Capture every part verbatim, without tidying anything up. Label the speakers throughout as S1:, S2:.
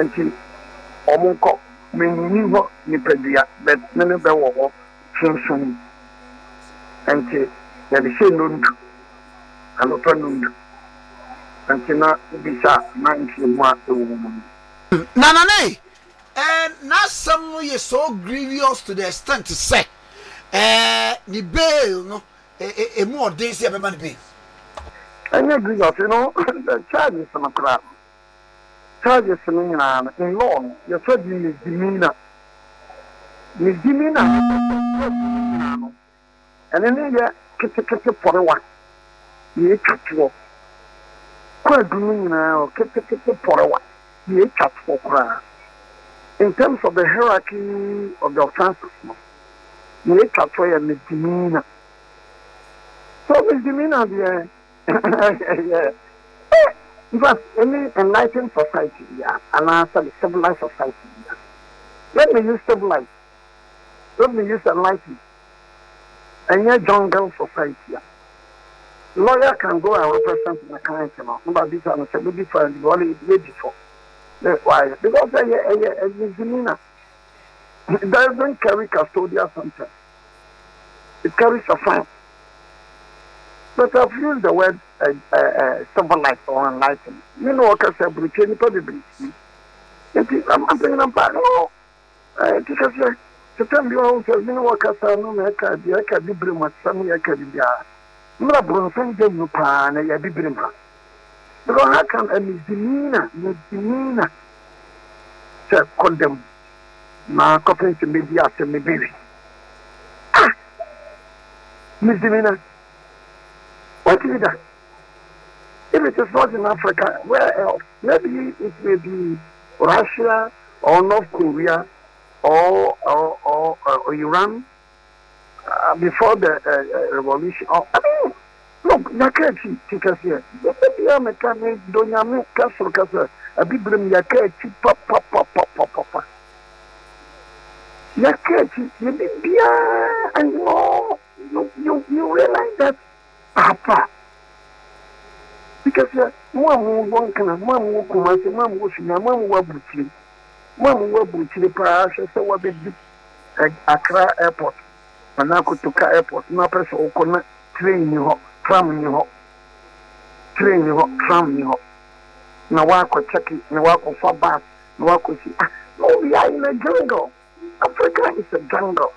S1: nti omunko menini ho nipadua but nene be wo ho sunsun nti ya de se nondu anopa nondu nti na bisa na nti mu a ewu
S2: na na ne and now some is so grievous to the extent to say eh the bail no e more days here be man bail
S1: anya grievous you know the charges na kra charges no nyina in law you said you misdemeanor misdemeanor no and then ya kete kete porewa ye twatwo kwa dunu nyina o kete kete porewa ye twatwo kra. In terms of the hierarchy of the offenses, you need to try a misdemeanor. So misdemeanor, yeah, yeah. But any enlightened society, yeah, and also the civilized society, yeah. Let me use civilized. Let me use enlightened. And your jungle society, yeah. Lawyer can go and represent the client, you know. But this one is a bit different. You only did before. That's why, because a a a misdemeanor it doesn't carry custodial sentence. It carries a fine. But I've used the word uh, uh, uh, civilized or enlightened. You know what I say, Britain, probably. I'm thinking about no. Because to tell you also, you know what I say, no, I can't be, I can't be brim with some, I can't be. I'm not bronzing them, you pan, I be brim. Because how can a misdemeanor, misdemeanor, say, condemn my company to maybe after me baby? Ah! Misdemeanor. What is that? If it is not in Africa, where else? Maybe it may be Russia or North Korea or or, or, or Iran uh, before the uh, revolution. Or, I mean, look, Yakachi, because here, the mechanic, Donyame, Castle, Castle, a big brim Yakachi, pop, pop, pop, pop, pop, pop. Yakachi, you be beer, and you, you, you, you realize that, Papa. Because here, one one can, one will come out, one will see, one will be one will be the price, so what be Accra Airport, and I could to Car Airport, no person will connect train you. Tram you train you tram you na wako check na wako for bus na wako see ah no we are in a jungle. Africa is a jungle.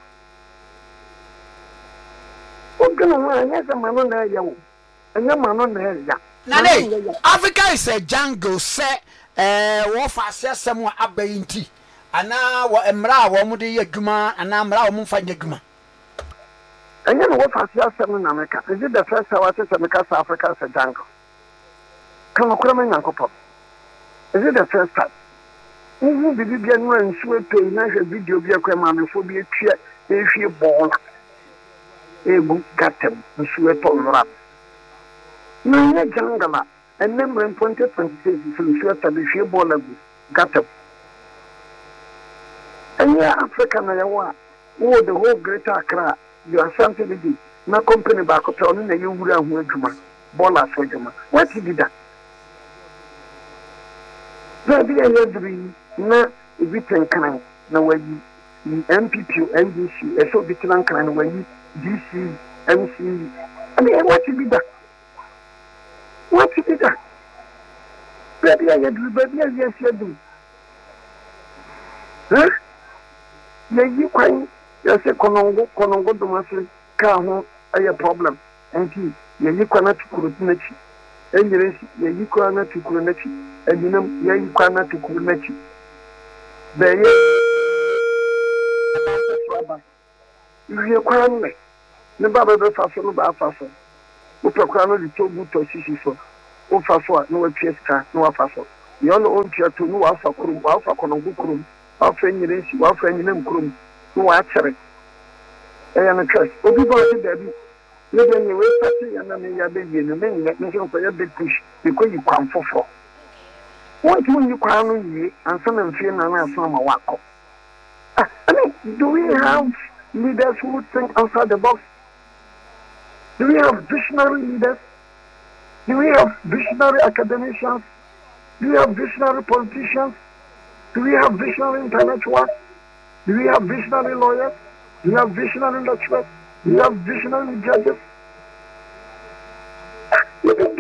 S1: Ogana wa nyasa mano na ya wo anya mano na ya
S2: na Africa is a jungle say eh wo fa asesem wa abayinti ana wo emra wo mu de yadwuma ana emra wo mu fa yadwuma. And you know what I say in America? Is it the first time I say South Africa is a jungle? Come on, come on, is it the first time? Who did you get one sweet pay? Nice video be a crime before be a chair, if you born a book got them, and sweat on rap. No, in a jungle, and number in twenty twenty six is in sweat and if you born a got them. And yeah, African, I want, oh, the whole greater Accra. You are something to do. Na company back up on the you would have juma. Bola for juma. What did that? Maybe I agree. Na written kind. Na when you M P P, N D C, a so written kind when you D C, M C. I mean, what did that? What did that? Maybe I agree. Maybe I yes, you do. Huh? Maybe you quite. You say Konongo, Konongo Domasi, Kaho, a problem. And he, Yakana to Kurunachi, and the rest, Yakana to Kurunachi, and you know, Yakana to Kurunachi. There you are, the Baba Faso, Bafaso, Upacano, the Tobu to Sisiso, Ufaso, no Fiesta, no Faso. You all own Pia to no Alpha Krum, Alpha Konongo Krum, Alpha English, Alpha English Krum. No answer it. I am a trust. What people say that you when you wait party and then you baby and then you let me go for a big push because you come for four. What when you come on and some of them and I saw my work. I mean, do we have leaders who think outside the box? Do we have visionary leaders? Do we have visionary academicians? Do we have visionary politicians?
S1: Do we have visionary intellectuals? Do we have visionary lawyers? Do we have visionary lecturers? Do we have visionary judges? Look at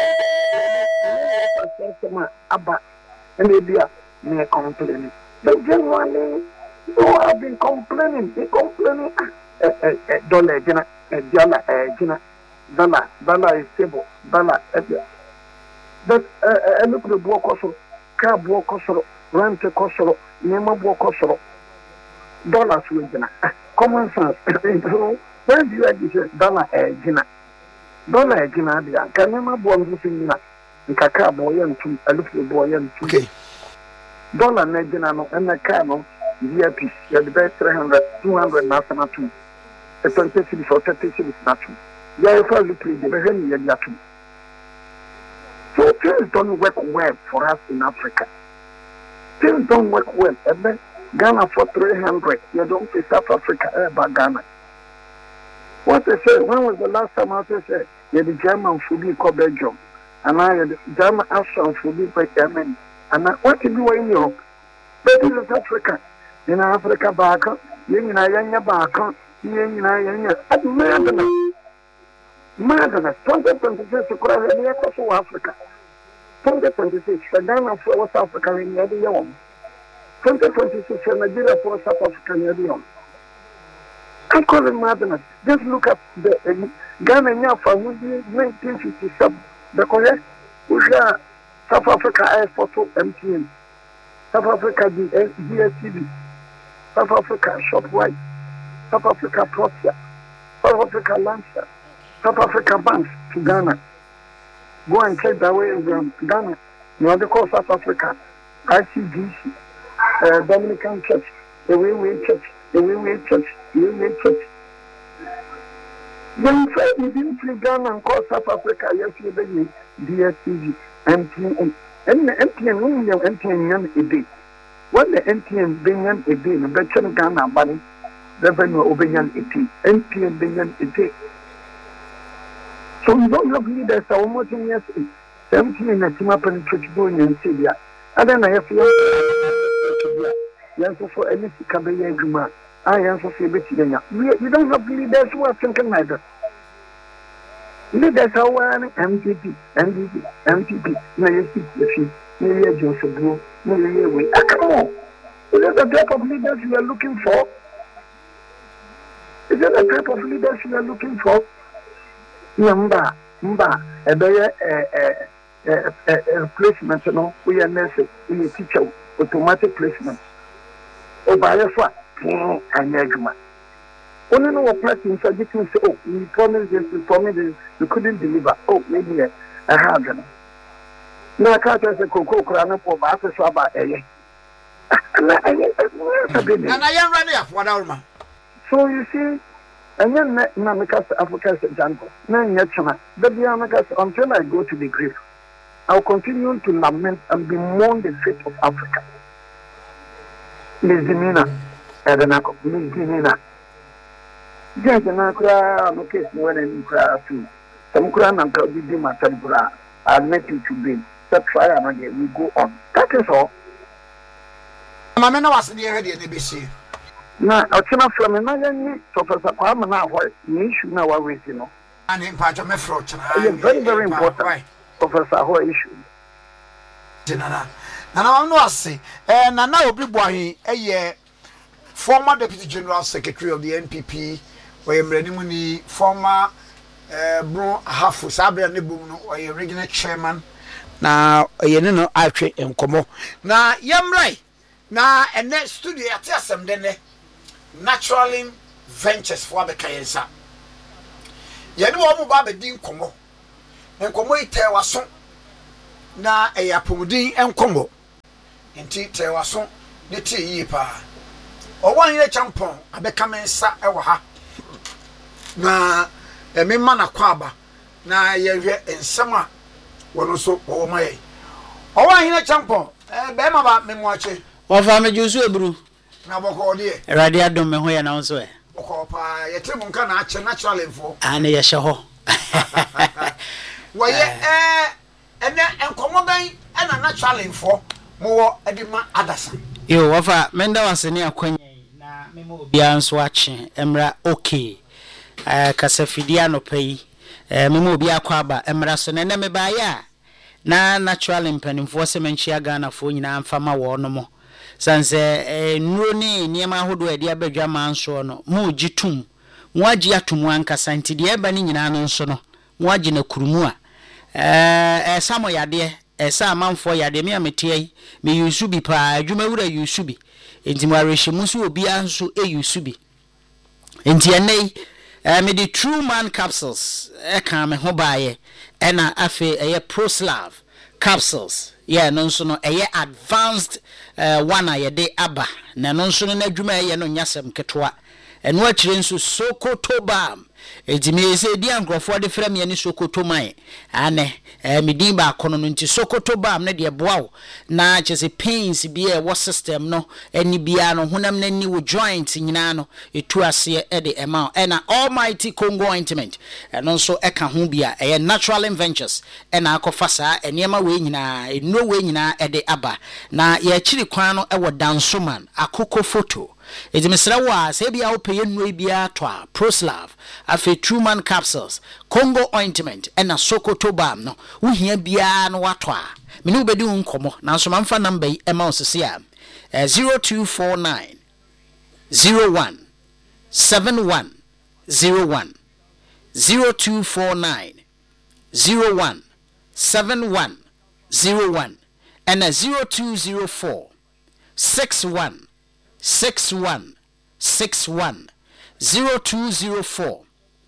S1: the Abba and India, may complaining. But generally, no, I've been complaining. They complaining. Dollar, Jena, Jana, Jena, Dana, Dana is stable. Dana, but I look at the book also, cab walk also, rent a costo, Nema walk also, dollars with Jena. Common sense. When do you like this? Dana, Jena. Dollar, Jena, can never born with Jena. The cacao boy and two, I look at the boy and two. Okay. Dollar, Jena, and the cano, V I P, you are the best three hundred, two hundred, national two. A twenty cities or thirty cities, not two. You are probably playing the very young two. So things don't work well for us in Africa. Things don't work well. And then Ghana for three hundred, you don't say South Africa about Ghana. What they say, when was the last time I said, you're the German foodie called Belgium, and I had the German Ashton foodie by Germany, and I want to do in Europe. But this is Africa. In Africa, back, you know, you're back, you know, you're madness. Madness. twenty twenty-six, you could have any echo Africa. twenty twenty-six, Ghana for West Africa in the other twenty twenty-six, Nigeria for South Africa in the other. I call it madness. Just look at the uh, Ghana from nineteen fifty-seven. The correct, we got South Africa Airport to M T N, South Africa D S T V, South Africa ShopRite, South Africa Proxia, South Africa Lancer, South Africa Banks to Ghana. Go and check that way in Ghana. You want to call South Africa I C G C, uh, Dominican Church, the Way Church, the Way Church, the Way Church. Then we didn't see Ghana and call South Africa yesterday, D S T V, M T N. And the M T N, only the M T N a day. What the M T N billion a day, the better Ghana money, revenue over a day, M T N billion a day. So we don't have leaders are almost in years, seventeen in a team up and Trichbone in Syria. And then I have to answer for any Cabaya Juma. I answer for Betty. We don't have leaders who are thinking neither. Leaders are one M P P, M P P, M P P, Mayor City, Mayor Joseph Blue, Mayor Way. Come on. Is that the type of leaders we are looking for? Is that the type of leaders we are looking for? Mba, mba, a better placement, no, we are nurses, we are teacher, automatic placement. Oh, by a fact, and Yagma. Only no person so you can say, oh, we promised this, we promised this, we couldn't deliver. Oh, maybe I have them. No, I can't say Coco Crana for Bathurst about a and I am ready for what so you see. And then Namikas Africa's example. Then Yachana. But the Americas until I go to the grave, I'll continue to lament and bemoan the fate of Africa. Miss Dimina, Edenako, Miss Dimina. Just an acra, okay, when in cry too. Some crown and tell you my tempura. I admit you to be. Set fire and again we go on. That is all. Mamma was in the area in A B C. Na ochina from na yanni Professor Kwame na ho ni issue na wa we no and in part of me fro china very very important Professor ho issue tinana na na no ase eh na na obi boahin eh former deputy general secretary of the N P P we mranimu ni former eh bro hafu sabre ne bom no we regional chairman na ye ne no atwe enkomo na yemrai na ene studio ate asem de ne Naturally Ventures for the Kayensa. Yet, one about the Dean Como and Como Tewason na a Yapumudin and Congo. In tea Tewason, the tea yipa. Or one year champon, I become a sa ewaha. Na a mimana quaba, na ye in summer, one also or my. Or one year champon, a bema about me watching. Or family Joshua Brew. Na boko die erade adom me ho ye na wonso e boko pa ye temu nka na ache natural info ane ye hye ho wo ye eh ene enkomo ban ena natural info
S3: mo edima adasa
S4: yo wafa menda waseni akwanya na memo obia nso ache emra okay eh kasafidia no pay eh memo obia akwa aba emra so na me ba ya na natural impanimfo se menchia Ghana fo nyina amfama wo no mo sanse eh nuro ni niema hodo ade abadwa manso no mo gitum mo agi atum ankasa nti de eba ni nyina no nso no mo agi na kurumu a eh samo yade esa amanfo yade me ametie me yusubi pa adwuma wura yusubi enti mo arehemu so obia nso e yusubi enti enei eh me the true man capsules e kan me ho baaye ena afe eye proslav capsules yeah no nso no eye advanced uh, one ayede aba na no nso no adwuma eye no nyasem ketwa eno akire nso sokotobam ejimi ese di ankrofo de frem ye ni sokotoman ane eh medin ba kono no nti sokotobam na de boawo na chese pains bi e wo system no eni bia no honam na ni wo joint nyina no etu ase e de ema ena almighty Congo ointment eno nso eka ho bia e natural inventures ena akofa saa enema we nyina eno we nyina e de aba na ye chiri kwan no e wo dansoman akoko photo ejimesra wa se bia opeye nnu bia to a proslav afi true man capsules Congo ointment ena sokotobam no uhia bia no wato a me ne obedi nkomo na so mamfa number yi ema osese a zero two four nine zero one seven one zero one zero two four nine zero one seven one zero one and a zero two zero four six one six one six one zero two zero four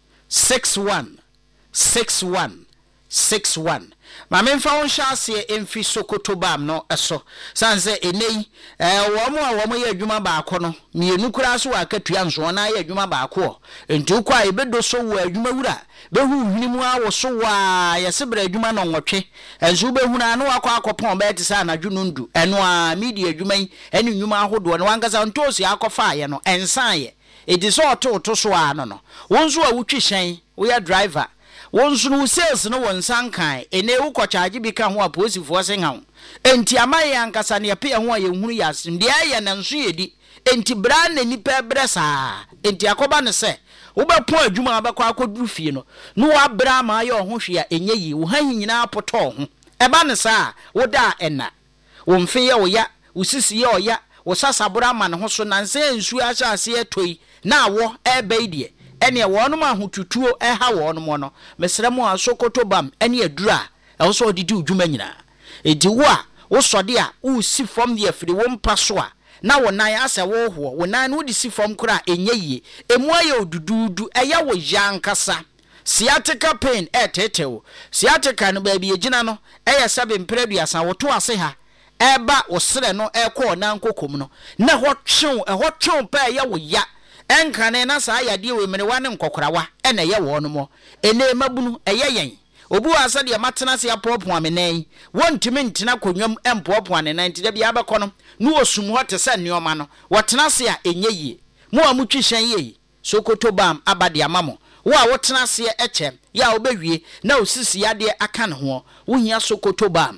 S4: six one six one six one. Mame mfa won hyase emfi sokotobam no eso sanse enei eh wo mo a wo mo ye adwuma baako no mienu kura so akatua nso na ye adwuma baako enti kwa ebedo so wo adwuma wura behu hwinimu a wo so wa yesebra adwuma no nwotwe enso behu na no akọ akọpon be te sa na dwunu ndu eno a media adwuma yi ene nnwuma ahodo no wankasa ntosi akọfa ye no ensan ye edi so oto to so a no no wonso a wutwi hyen wo ya driver wonsunu sales no wonsan kan ene wo kwachaage bi ka ho aposifo sen ha enti amaye ankasa ne pe ho aye hunu yasim de aye na nso yedi enti bra na nipa bresa enti akoba ne se wo be po adwuma be kwa akoduru fie no no wa bra ma aye ho hwe a enye yi wo han nyina apoto ho eba ne sa wo da ena wo mfe ye wo ya wo sisi ye oya wo sasabura ma ne ho so nanse nsu ahya ase etoi na wo ebe die ene wonu ma hotutuo e ha wonu mo no mesremu a sokotobam ene adura e wo so odidi udwuma nyina edi wo a wo sode a wo si from the afiri wo mpa so a na wo nan ase wo ho wo nan no di si from kura enye yie emu aye odududu eya wo yankasa sciatica pain e tetewo sciatica no ba bi egina no eya sabe mpreduasa wo to ase ha eba wo sere no e ko nan kokom no na ho twen e ho twen pa eya wo ya enkane na saa yade we mere wane nkokorawa ena ye wo no mo ene mabunu eye yen obu asa de matena se apopon amenan wontimi ntena konwam empopon ane nan tide bia abekọ no no osum ho te se neoma no wotena se a enye yie mo a mutwi hyan yie sokotobam abade amamo wo a wotena se eche ya obewie na osisi yade aka ne ho wo hia sokotobam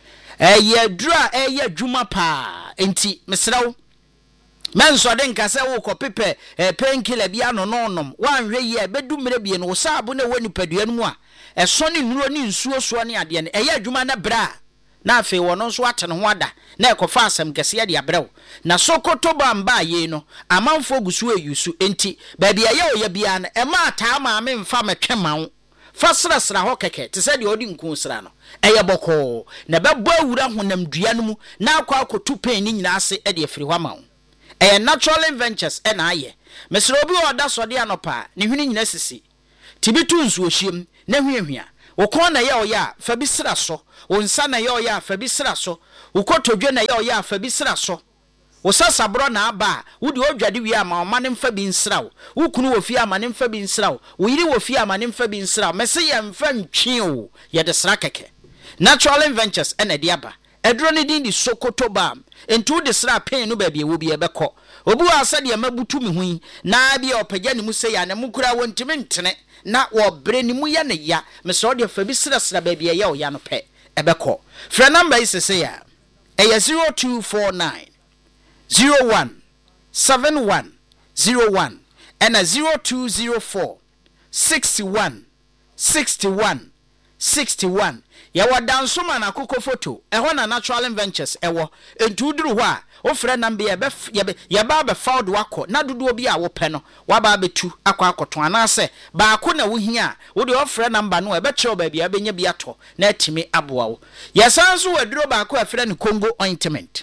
S4: eye dura eye dwuma pa enti mesrawo menso de nkase wo kopepe eh, painkiller bia no nonom wanhwe ye bedu mre bie no saabo na woni padua no mu a eso ne nuro ne nsuo so ne ade ne eye adwuma na bra na afi wono nso atene ho ada na ekofa asem kese de abrew na sokotobam ba ye no amanfo gusu eyusu enti ba bia ye oya bia na e ma taa ma me mfa metwema wo fasra sra ho keke te se de odi nku sra no eye boko na bebo awura honam dua no mu na akwa akotu pain ni nyina ase e de afiri ho ma wo e natural inventures e na aye mesro obi oda sode anopa ne hwini nyina sisi tibitu nsu ohiem na hwiehwia wo kon na ye oya fa bi sra so wo nsa na ye oya fa bi sra so wo kotodwe na ye oya fa bi sra so wo sasabro na aba wo de odwade wi ama ma ne mfa bi nsra wo wo kunu wo fi ama ne mfa bi nsra wo wo yiri wo fi ama ne mfa bi nsra mese ye mfa ntwe o ye de sra keke natural inventures e na de aba edro ne din di sokotobam entu de sra pen no ba bia wo bia bekọ obu asa de mabutu mi hu na bia opagya ne mu se ya na mukura wontimi ntene na wo bre ne mu ya ne ya me so de fa bi sra sra ba bia ya o ya no pe ebekọ fra number is se ya ɛyɛ zero two four nine zero one seven one zero one ɛna zero two zero four six one six one six one. Yawa dansoma na akoko photo ɛhɔ na Natural Ventures ɛwɔ entu duru hɔ a ofrɛ number yɛbɛ yɛba be found wako na dodo bi a wo pɛ no waba betu akɔ akɔto anase ba ko na wo hia wo de ofrɛ number no ɛbɛkyerɛ ba bia benya bi ato na atimi aboa wo yɛsan so waduro ba ko afrɛ no Congo ointment.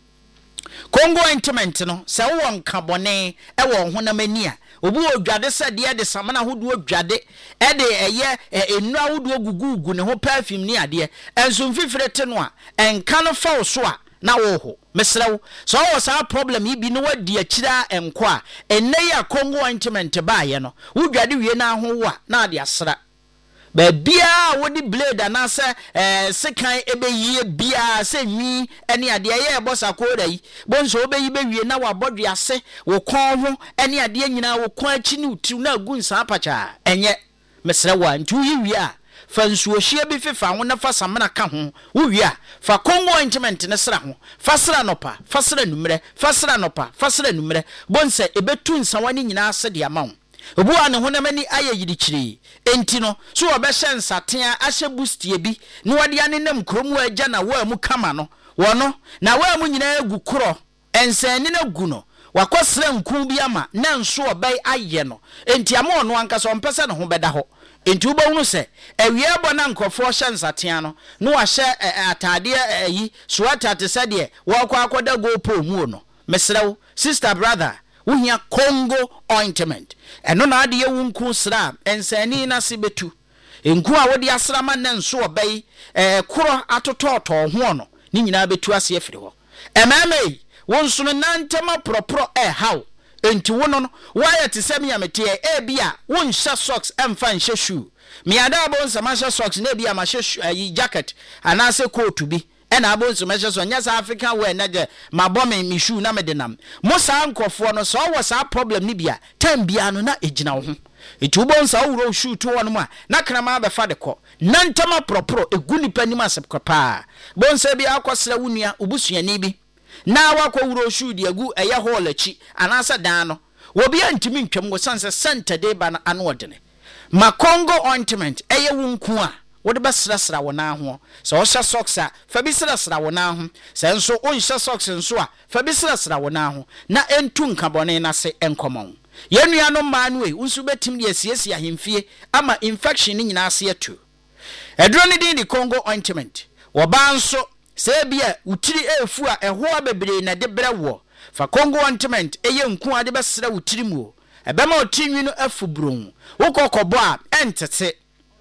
S4: Congo ointment no sɛ wo nka bɔne ɛwɔ honam ani a obu odwade sɛ de de samana hodo odwade e de eye enu ahodo gugugu ne ho perfume ni ade enso mfifire te no a enka no fa so a na wo ho mesrew so wo sa problem yi bi no wadi akira enko a enne ya Congo ointment ba ye no wodwade wie na ho wo a na ade asra ba bia wodi blade anase eh sekan ebeyi bia se nwi ene ade ye bosa koda yi bonso obeyi bewie na wabodwe ase wo kon ho ene ade nyina wo kon achi ni utiu na agu nsa apacha enye mesre wa ntu yi wie a fa nsuo hie bi fefa ho na fa samana ka ho wo wie a fa Congo ointment ne sra ho fa sra nopa fa sra numre fa sra nopa fa sra numre bonse ebetu nsa wani nyina ase de ama ho obu ane honamani aye yidikiri enti no so obehye nsatea ahye boostie bi ne wode ane nam kromu agya na wa mu kama no wono na wa mu nyina agu kro ensani na gu no wakosra nku bi ama na nso obai aye no enti ama ono ankasa ompese ne ho beda ho enti ubawunu se ewie bo na nkofo hye nsatea no no wahye atade ayi suata te se de wo kwa akoda go po mu no mesrew sister brother uhia Congo ointment eno na ade yewu nku sra ensani na se betu enku a wode asrama na nso obai eh koro atototo ho no ni nyina betu ase afiri ho ememe wonso no nantama propro e haw enti wono no waya te se miamete e bia wonhya socks emfa nhye shoe miada bo nsama hye socks na bia ma hye jacket anase coat bi ena abonso meche so nya sa African wear na je mabome mi shoe na medenam mo sa nkofo no so wo sa problem ni bia tam bia no na ejina wo ho etu bonsa wuro shoe to wono ma na krama be fa de ko nantama propro egu nipa ni ma sepko pa bonsa bia akosra wunua obusuani bi na wakọ wuro shoe de egu eye hall achi anasa dan no wo bia ntimi ntwam go sanse center de ba na ano odene ma Congo ointment eye wunku a wode basrasra wona ho so wo hye socks a fa bi srasra wona ho se nso wo hye socks nso a fa bi srasra wona ho na entu nkabone na se enkomon yenua no ma no e unsu betim de asiesi ahemfie ama infection ni nyina ase atu edro ni din di Congo ointment wo ba nso se bia utiri efu a eho abebre na de brewo fa Congo ointment eye nku ade besra utiri mu ebema otinwi no afubron wo kokobo a entete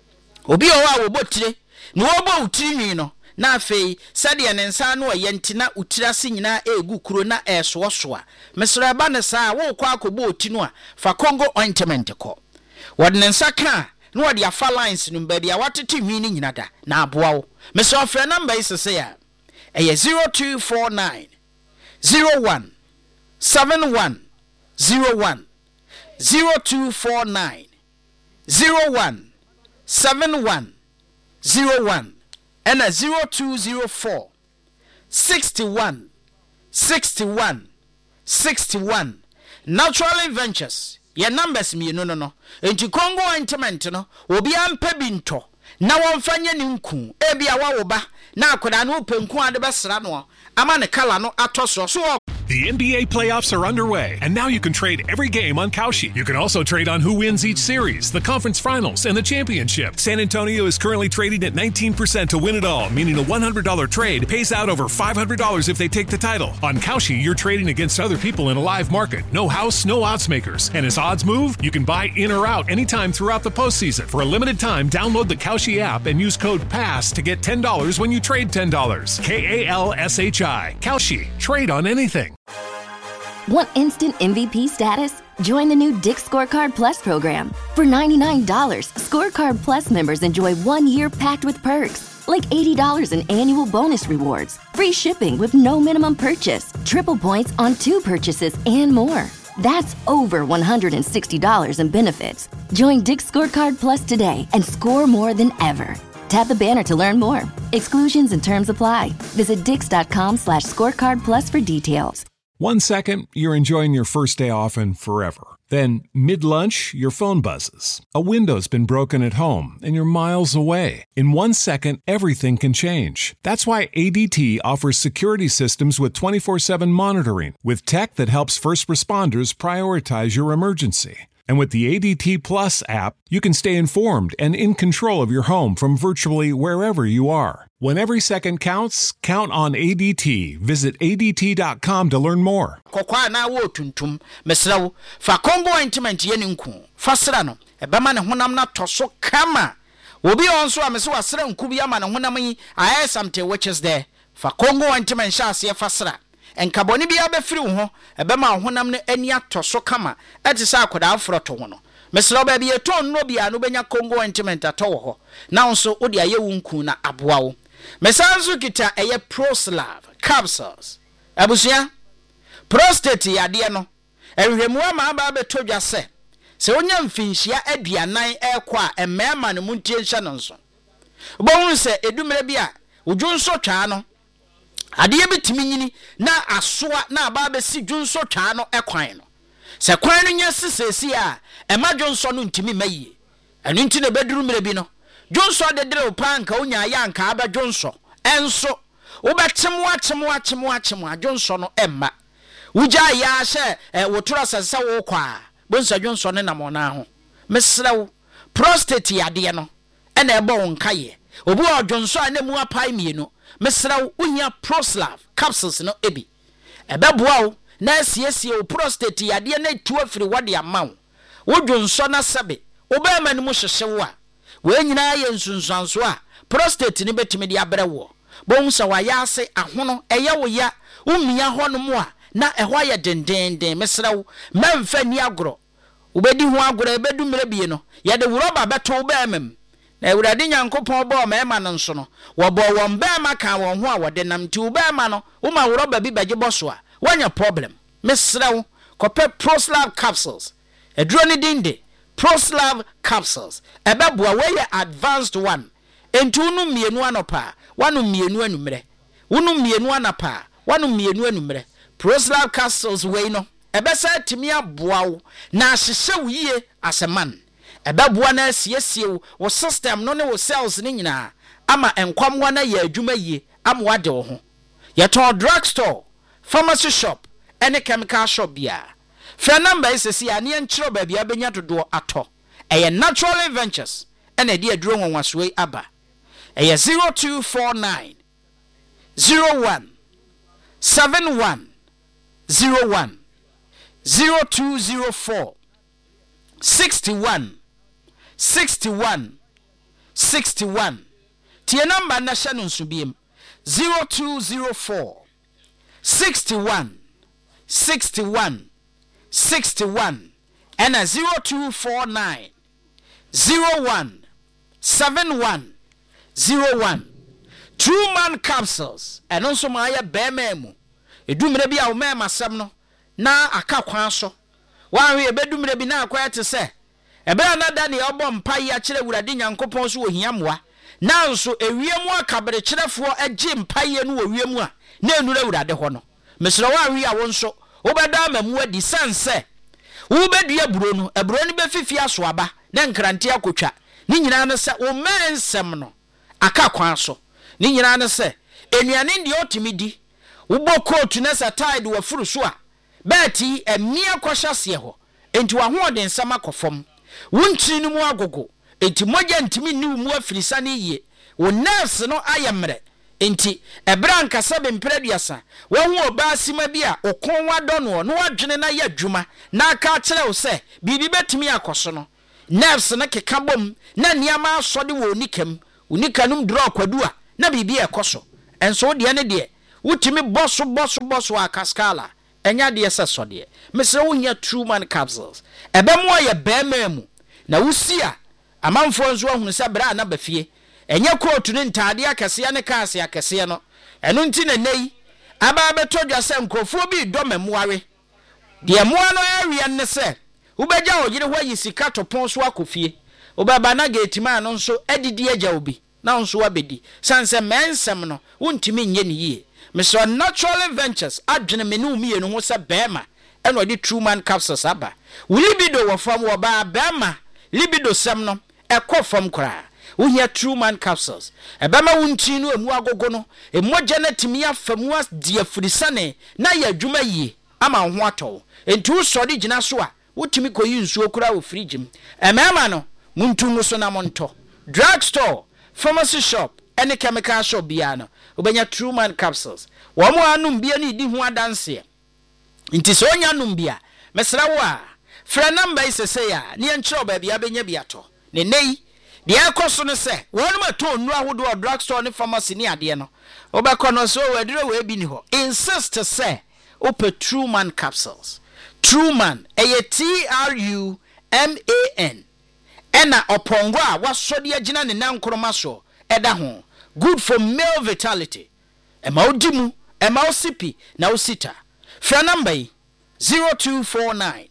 S4: obi owa wo botire ni wo bo utiri no na afei sade ne nsa no ye ntina utirase nyina egu kuro na eso so a mesra ba ne sa wo kwa akobo oti no a fa Congo ointment ko wode ne nsa ka no wode afa lines no ba bia watete hwi ni nyina da na aboa wo mesra ofre number is say ya eye zero two four nine zero one seven one zero one zero two four nine zero one seven one zero one and a zero two zero four sixty one sixty one sixty one. Natural Ventures your numbers me no no no enti Congo ointment no obi ampa bi nto na wonfanya ni nku e bia wa wo ba na akoda no penku ade besra no ama ne kala no atoso so.
S3: The N B A playoffs are underway, and now you can trade every game on Kalshi. You can also trade on who wins each series, the conference finals, and the championship. San Antonio is currently trading at nineteen percent to win it all, meaning a one hundred dollars trade pays out over five hundred dollars if they take the title. On Kalshi, you're trading against other people in a live market. No house, no odds makers. And as odds move, you can buy in or out anytime throughout the postseason. For a limited time, download the Kalshi app and use code PASS to get ten dollars when you trade ten dollars. K A L S H I. Kalshi. Trade on anything.
S5: Want instant M V P status? Join the new Dick's Scorecard Plus program. For ninety-nine dollars, Scorecard Plus members enjoy one year packed with perks, like eighty dollars in annual bonus rewards, free shipping with no minimum purchase, triple points on two purchases, and more. That's over one hundred sixty dollars in benefits. Join Dick's Scorecard Plus today and score more than ever. Tap the banner to learn more. Exclusions and terms apply. Visit dix.com slash scorecard plus for details.
S3: One second, you're enjoying your first day off and forever. Then, mid-lunch, your phone buzzes. A window's been broken at home and you're miles away. In one second, everything can change. That's why A D T offers security systems with twenty-four seven monitoring, with tech that helps first responders prioritize your emergency. And with the A D T Plus app, you can stay informed and in control of your home from virtually wherever you are. When every second counts, count on A D T. Visit A D T dot com to learn more.
S4: Kokwa na wo tuntum mesrawo fa Congo ointment ye nku fasra no ebema ne honam na toso kama obi onso amese wasra nku bi ama ne honam yi aye something which is there fa Congo ointment sha ase fasra enkaboni bia befiri wo ho ebema honam ne ani atoso kama etisa akoda afro to ho no mesra ba bia ton no bia no benya Congo ointment ato ho na nso odi aye wunku na aboa wo mesanzu kita eye Proslav capsules abusia prostate yade no ehwemu ama aba beto dwa se se onya mfinhia aduanan ekọ a emema ne muntie nhya no nso bohun se edumere bia odwunso twa no ade betimi nyini na asoa na aba besi dwunso twa no ekwan no se kwan no nya sisesi a ema dwunso no ntimi mayi enu nti ne beduru mere bi no dwunso de dere opanka onya ya nka aba dwunso enso wobetemu achemu achemu achemu adwunso no emma Uja ya she eh, wotura sasa wo kwa bonsa dwonso ne namona ho mesrew prostate yade no ena ebo nkaye obi odwonso anemu apai mienu mesrew unya Proslav capsules no ebi ebeboa wo na asiesie wo prostate yade na tu afiri wade amaw wo dwonso na sebe oba ma ne mu hyehyewo a we nyina ye nsunsuanso a prostate ne betimi de abrewo bonsa wa ya ase ahono eye wo ya umia hono mu a na ehwa ya dendenden mesrawo memfa ni agro ubedi ho agro ebedu mere bie no ya de wuroba beto ubemem na ewurade nyankopon bo ma ema no nso no wo bo won be ma ka won ho a wode nam ti ubema no uma wuroba bi beje boso a wanya problem mesrawo kope Proslav capsules eduro ni dinde Proslav capsules ebeboa we ya advanced one entu nu mienu anopa wanu mienu anumre wonu mienu anapa wanu mienu anumre Proslav capsules we no ebesa timi aboawo na ahyehye wiye aseman ebeboa na asiesie wo system no ne wo cells ni nyina ama enkwamwa na ya adwuma yie amwa de wo ho ye ton drugstore pharmacy shop any chemical shop bia fa number isesi ane enchiro ba bia benya dodo ato eye Natural Ventures ene de aduro nwanwaso aba eye zero two four nine zero one seven one zero one zero two zero four sixty one sixty one sixty one tie number na hye no nsubiem zero two zero four sixty one sixty one sixty one and a zero two four nine zero one seven one zero one two man capsules and also my bememu edumre bia wo mema sem no na aka kwan so wan we ebedumre bi na akwa te se ebe na da ne obọ mpai a kire wurade nyankopon so ohia moa na nso ewiemu akabere kirefo agi mpai no owiemu a na enura wurade ho no mesro wan we a wo nso obeda mamu adi sanse wo bedua buro no eburo no befifi aso aba na nkrante akotwa ni nyina no se wo mensem no aka kwan so ni nyina no se enuane ndi otimidi ubo coat na satide wa furu so a beti emia kwahase ho enti wa ho de nsama kofom wuntiri no mu agogo enti moja ntimi ni mu afirisa ne ye wo nurse no ayemre enti ebra nkasa be mpreduasa wo ho oba sima bi a okon wado no no wadwene na ya dwuma na aka kire wo se bibi betimi akoso no nurse na keka bom na niama asode wo nikam unikanum draw kwadu a na bibi ekoso enso de ne de utimi bosso bosso bosso a kaskala enya de ese sode mesre wonya true man capsules ebemo ye bememu na wusia amanfo nzo ahunu se bra na bafie enya coat ne ntade akese ne kaase akese no eno nti na nei aba betodwa se nkrofo bi do memoare de moa no area ne se ubeja ogire hwa yisika topon so akofie ubaba na gatima no nso adidi agya obi na nso wabedi sanse mensem no wontimi nye ne yie meso Natural Ventures adwene me ne umie no ho se bema eno odi True Man capsules aba wo libido wo fam wo ba bema libido sem no ekọ fam kra wo hia True Man capsules ebema wonti no emu agogo no emogya na timi afamu adi afurisane na ya adwuma yie ama ho atɔ entu so de gina so a wotimi koyi nsuo kura wo fridge m emema no muntu muso na monto drugstore pharmacy shop any chemical shop bia no obenya True Man capsules wo mo anum bia ni di ho adanse nti so nya num bia mesra wo a fra number isese ya ne enkyerɛ ba bia benya bia to ne nei de akoso no se wonu mato nu ahodo drugstore ne pharmacy ni ade no obekɔ no so wadire we bi ni ho insist say ope True Man capsules True Man eye T R U M A N ena opongo a wasode agina ne nankroma so eda ho good for male vitality ema odimu ema osipi na osita fra number zero two four nine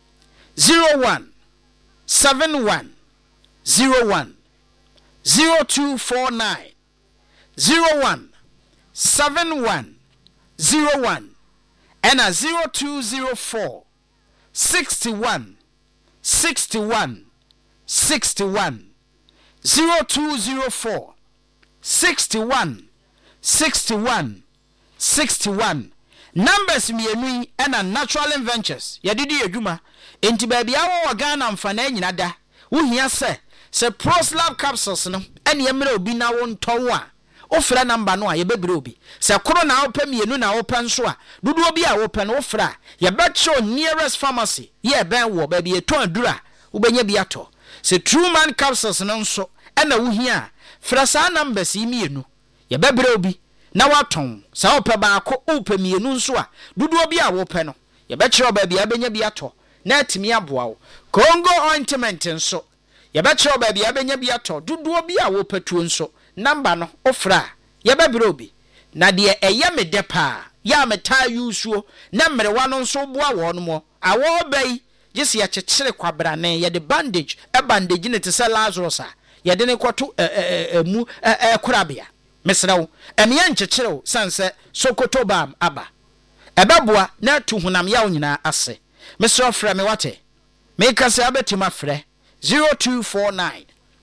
S4: zero one seven one zero one zero two four nine zero one seven one zero one and a zero two zero four sixty one sixty one sixty one zero two zero four sixty one sixty one sixty one numbers mienu and a Natural Ventures yadidi adwuma enti ba bia wo Ghana mfana nyina da wo hia se se Proslab capsules no ene yemre obi na wo ntowo a ofra number no a yebebre obi se koro na wo pamienu na wo penso a dudu obi a wo pen wo fra ye betcho nearest pharmacy ye ben wo ba bi eton adura wo benya bi ato se True Man capsules no nso ena wo hia fra sa numbers imienu yebebre obi na waton sa wo pe ba ko wo pamienu nso a dudu obi a wo pe no ye betcho ba bi abenya bi ato na atimi aboa wo Congo ointment nso ye betcho ba bi abenya bi ato dudu obi a wo petuo nso number no ofra ye bebre obi na de eye me de pa ya meta yusuo na mrewa no nso boa wo no mo awo bai gese ya kyekere kwabra ne ye de bandage e bandage ne te se Lazarus a ye de ne kwoto emu e korabia mesrew eme ye nkyekere sanse Sokoto bam aba ebeboa na tu hunam ya onyina ase mesrew fra me wate me kase abetima frɛ zero two four nine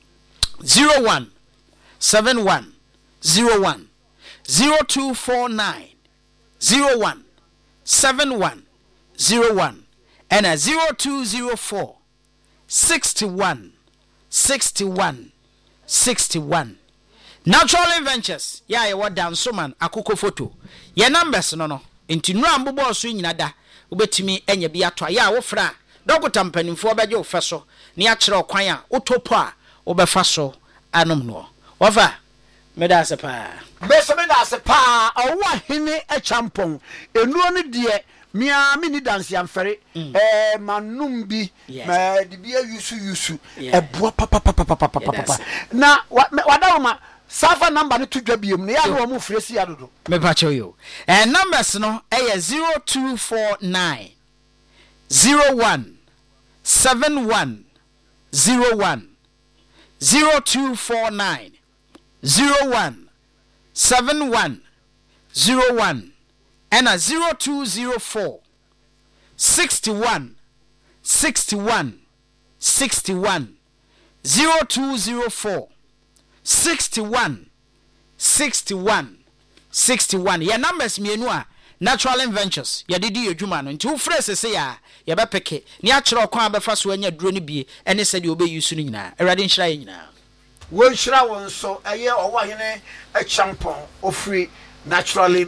S4: zero one seven one zero one zero two four nine zero one seven one zero one and a zero two zero four sixty one sixty one sixty one Natural Ventures ya ye wadan so man akoko photo ye numbers no no enti nu ambobo so nyina da obetimi enya bi ato ya wo fra dokota mpanimfo obeje wo feso ne a kire okwan a otopo a obefa so anom no wafa meda se pa
S6: beso meda se pa owa hene e champon enuo ne de mia mini dance amfere eh manum bi ma de bia yusu yusu e boa papa papa papa papa na wadawo ma safa number no tudwa biem ne ya no mo fresi adodo
S4: me pa cho yo eh numbers no eh zero two four nine zero one seven one zero one zero two four nine zero one seven one zero one and a zero two zero four sixty one sixty one sixty one zero two zero four sixty one sixty one sixty one ya numbers mienu a Natural Ventures ya didi adwuma no nti wo frese se ya ya bepeke ni a kire okwan abefa so anya duro ne bie ene se de obe yusu no nyina awrade nhyira ye nyina
S6: wo nhyira won so eye owo hene a champon ofri Natural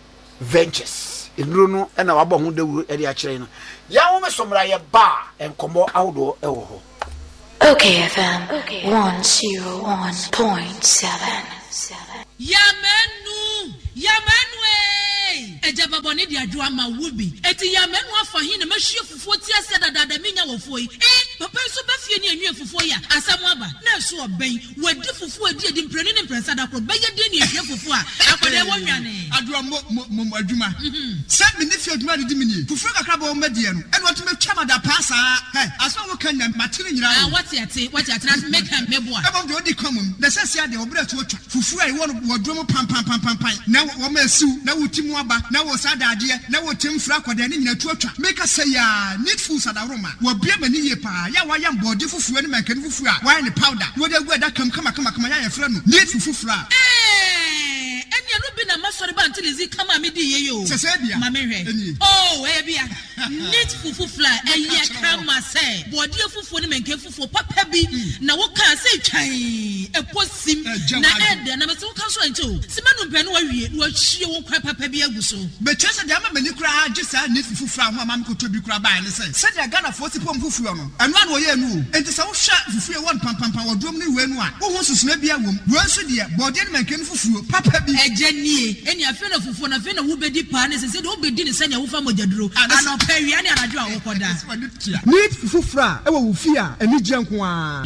S6: Ventures enuro no ena wabɔ ho dawuro e de a kire no ya wo mesomra ye ba enkomo ahodo e wo ho
S7: Okay F M one oh one point seven.
S8: Yamenu, Yamenu. ejababo ne dia adwo ama wo bi eti ya menu afa hin na mahwie fufuo ti ase dadada menya wo fo yi eh papa so ba fie ne anwie fufuo ya asam aba na so oben wadi fufuo adi adi mprenu ne mpresa da kro beye de ne ehwie fufuo a akode wo nwane
S9: adwo mo adwuma se me ne fie adwuma de mini fufuo kakra ba wo madie no ene oto metwa mada paasa he aso wo kan na matire nyira
S8: ah what yate what yate na make am meboa
S9: ebo de odi komum na se sia de obra to otwa fufuo ai wo wo drum pam pam pam pam pam na wo ma asiu na wo timu aba na wo sadade na wo temfra akode ne nyina to otwa make say ya need food sadaroma wo bia mani ye pa ya wa ya mbode fufuo ne mankani fufuo a wa ne powder wo de gu ada kam kama kama kama ya ya fra no need fufuo a
S8: eh eni anu bi na masori ba antilizi kama me di ye yo
S9: se se bia
S8: ma me hwe oh eh bia need fufuo a eye kama say bode fufuo ne mankan fufuo papa bi na wo kan say twan eposim na ede na me so kan so ancho simanu mpɛ no wa wie wa hwie wo kwa papa bi aguso
S9: be chese de ama mani kura age sa need fufuo a ho ama me ko to bi kura ba ne say se de Ghana fo si pom fufuo no eno an wo ye nu enti se wo hwa fufuo won pam pam pam wo dom ne we nu a wo ho susuna bi awom wo nso de bode ne mankan fufuo papa bi
S8: eje nie eni afi na fufuo na afi na wo bedi pa ne se se de wo bedi ne sanya wo fa mogyaduro ana pa wi ane anadwo a wo koda
S9: need fufuo a e wo wo fi a eni gye nko a